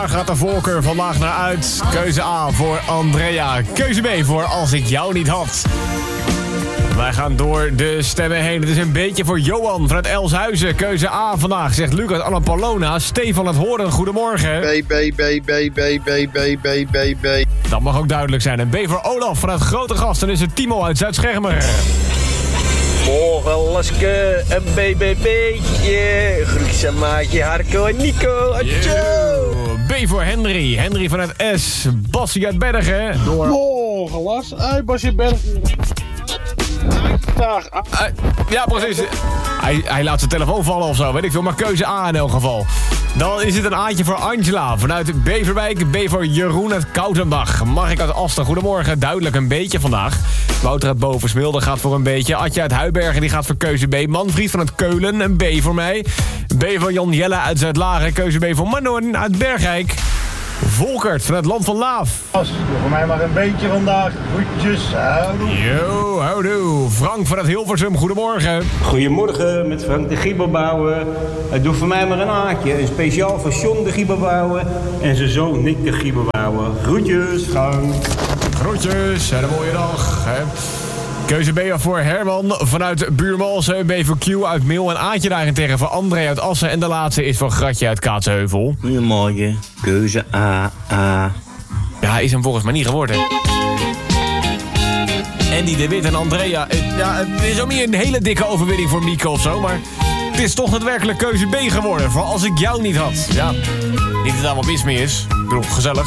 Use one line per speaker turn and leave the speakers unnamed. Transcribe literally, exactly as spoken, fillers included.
Waar gaat de voorkeur vandaag naar uit? Keuze A voor Andrea. Keuze B voor Als ik jou niet had. Wij gaan door de stemmen heen. Het is een beetje voor Johan vanuit Elshuizen. Keuze A vandaag, zegt Lucas Annapolona. Stefan het Horen, goedemorgen.
B, B, B, B, B, B, B, B, B, B.
Dat mag ook duidelijk zijn. En B voor Olaf vanuit Grote Gasten is het Timo uit Zuid-Schermer.
Morgen Laske, een B B B'tje. Groetjes aan maatje Harco en Nico. Atjo!
B voor Henry. Henry vanuit S. Bassie uit Bergen. Door...
Morgen Las, hey Basje Bergen. Dag.
Uh, ja, precies. Hij, hij laat zijn telefoon vallen of zo, weet ik veel. Maar keuze A in elk geval. Dan is het een A'tje voor Angela vanuit Beverwijk. B voor Jeroen uit Koutenbach. Mark uit Asten, goedemorgen. Duidelijk een beetje vandaag. Wouter uit Bovensmilde gaat voor een beetje. Adje uit Huibergen die gaat voor keuze B. Manfried vanuit Keulen, een B voor mij. B voor Jan Jelle uit Zuid-Laren. Keuze B voor Manon uit Bergijk. Volkert van het Land van Laaf.
Voor mij maar een beetje vandaag. Groetjes, houdoe.
Yo, houdoe. Frank van het Hilversum, goedemorgen.
Goedemorgen, met Frank de Giebelbouwer. Het doet voor mij maar een Aatje. Een speciaal voor John de Giebelbouwer en zijn zoon Nick de Giebelbouwer. Groetjes, Frank.
Groetjes, en een mooie dag. Hè. Keuze B voor Herman vanuit Buurmalsen. B voor Q uit Meel en Aatje daarentegen voor André uit Assen. En de laatste is voor Gratje uit Kaatsheuvel.
Goedemorgen, keuze A, A.
Ja, is hem volgens mij niet geworden. Andy de Wit en Andrea. Ja, het is ook niet een hele dikke overwinning voor Mieke of zo, maar het is toch daadwerkelijk keuze B geworden. Voor Als ik jou niet had. Ja, niet dat er allemaal mis mee is. Ik bedoel, gezellig.